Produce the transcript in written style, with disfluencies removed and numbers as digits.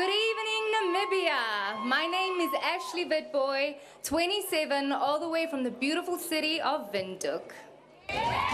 Good evening, Namibia. My name is Ashley Witbooi, 27, all the way from the beautiful city of Windhoek.